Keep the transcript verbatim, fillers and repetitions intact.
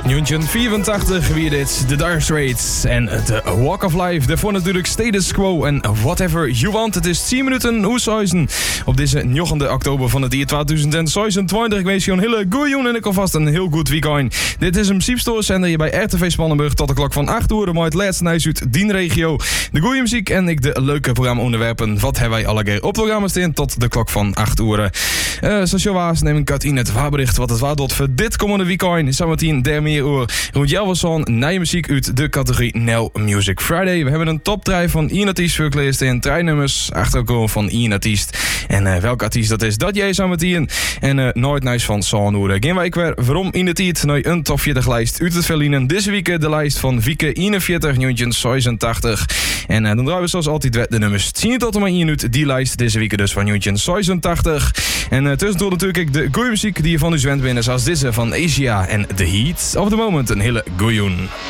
negentien vierentachtig, wie dit? The Dire Straits en The Walk of Life. Daarvoor natuurlijk Status Quo en Whatever You Want. Het is tien minuten hoesuizen op deze negende oktober van het jaar tweeduizend zesenentwintig. Ik wens je een hele goeie joen en ik alvast een heel goed weekend. Dit is een Siepstoor-zender hier bij R T V Spannenburg tot de klok van acht uur. Maar het laatste nieuws uit die regio. De goede muziek en ik de leuke programma-onderwerpen. Wat hebben wij alle keer op programma staan tot de klok van acht uur. Uh, zoals je was, neem ik uit in het waarbericht wat het waardot voor dit komende weekend. Zometeen der meer uur rond Jelverson, nieuwe muziek uit de categorie Now Music Friday. We hebben een top drie van één artiest voorgelezen en drie nummers achterkomen van één artiest. En uh, welke artiest dat is, dat jij zometeen. En uh, nooit nice van Sanhoede. Gaan wij weer waarom in de tijd naar een top veertig lijst uit het verliezen. Deze week de lijst van Wieke eenenveertig negentien zesentachtig. En uh, dan draaien we zoals altijd de nummers tien tot en met één uit die lijst. Deze week dus van negentien zesentachtig. En uh, tussendoor natuurlijk de goeie muziek die je van u gewend bent. Zoals deze van Asia en The Heat of the Moment. Een hele goeie joen.